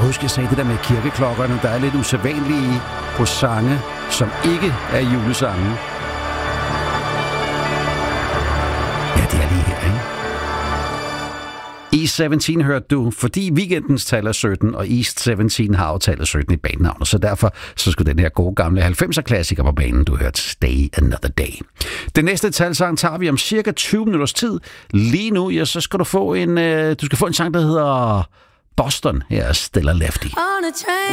huske, jeg sagde det der med kirkeklokkerne, der er lidt usædvanlige på sange, som ikke er julesange. Ja, det er lige her, ikke? East 17 hørte du, fordi weekendens tal er 17, og East 17 har jo tallet 17 i banenavnet, så derfor så skulle den her gode gamle 90'er-klassiker på banen, du hørte Stay Another Day. Den næste talsang tager vi om cirka 20 minutters tid. Lige nu, ja, så skal du få en sang, der hedder Boston. Her er Stella Lefty.